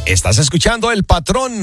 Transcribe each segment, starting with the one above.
Estás escuchando El Patrón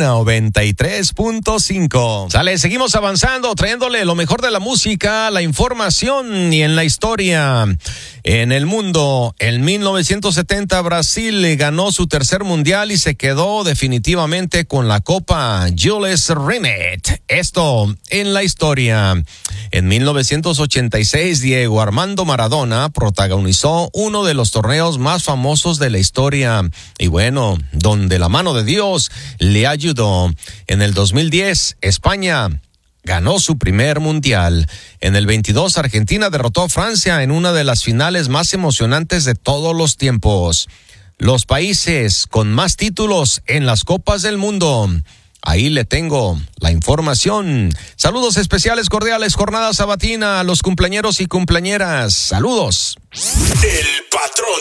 93.5. Sale, seguimos avanzando, trayéndole lo mejor de la música, la información y en la historia. En el mundo, en 1970 Brasil ganó su tercer mundial y se quedó definitivamente con la Copa Jules Rimet. Esto en la historia. En 1986 Diego Armando Maradona protagonizó uno de los torneos más famosos de la historia. Y bueno, donde la mano de Dios le ayudó. En el 2010, España ganó su primer mundial. En el 22, Argentina derrotó a Francia en una de las finales más emocionantes de todos los tiempos. Los países con más títulos en las Copas del Mundo. Ahí le tengo la información. Saludos especiales, cordiales, jornada sabatina a los cumpleañeros y cumpleañeras. Saludos. El Patrón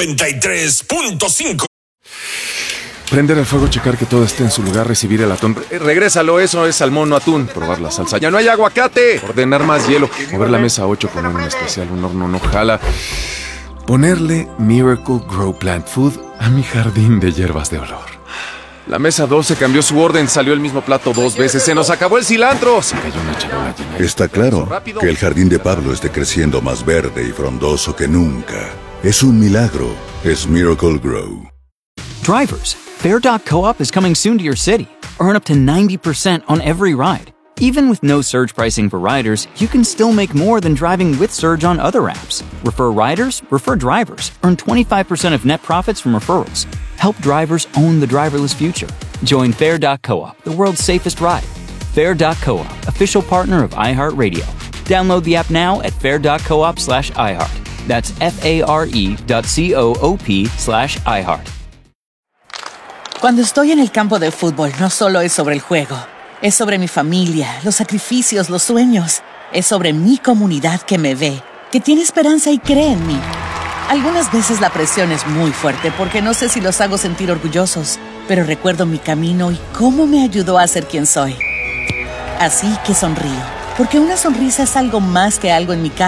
93.5. Prender el fuego, checar que todo esté en su lugar, recibir el atún. Regrésalo, eso es salmón o atún. Probar la salsa. ¡Ya no hay aguacate! Ordenar más hielo. Mover la mesa 8, poner un especial, un horno no jala. Ponerle Miracle Grow Plant Food a mi jardín de hierbas de olor. La mesa 12 cambió su orden, salió el mismo plato 2 veces. ¡Se nos acabó el cilantro! Se cayó una charola llena. Está claro que el jardín de Pablo esté creciendo más verde y frondoso que nunca. Es un milagro. Es Miracle Grow. Drivers, Fair.coop is coming soon to your city. Earn up to 90% on every ride. Even with no surge pricing for riders, you can still make more than driving with Surge on other apps. Refer riders, refer drivers. Earn 25% of net profits from referrals. Help drivers own the driverless future. Join Fair.coop, the world's safest ride. Fair.coop, official partner of iHeartRadio. Download the app now at fair.coop/iHeart. That's FARE.coop/iHeart. Cuando estoy en el campo de fútbol, no solo es sobre el juego. Es sobre mi familia, los sacrificios, los sueños. Es sobre mi comunidad que me ve, que tiene esperanza y cree en mí. Algunas veces la presión es muy fuerte porque no sé si los hago sentir orgullosos, pero recuerdo mi camino y cómo me ayudó a ser quien soy. Así que sonrío, porque una sonrisa es algo más que algo en mi cara.